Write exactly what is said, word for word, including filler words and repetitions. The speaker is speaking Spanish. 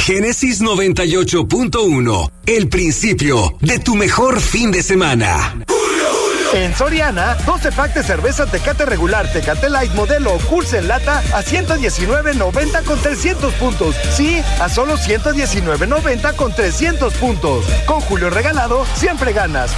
Génesis noventa y ocho punto uno, el principio de tu mejor fin de semana. En Soriana, doce pack de cerveza Tecate regular, Tecate Light modelo Curse en lata a ciento diecinueve noventa con trescientos puntos. Sí, a solo ciento diecinueve noventa con trescientos puntos. Con Julio Regalado, siempre ganas.